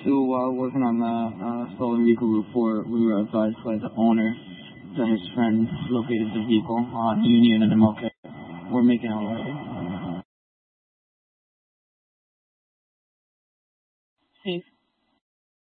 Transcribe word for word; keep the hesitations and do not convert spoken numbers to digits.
So while working on the uh, stolen vehicle report, we were advised by the owner that his friend located the vehicle on Union and M L K. We're making our way. Safe.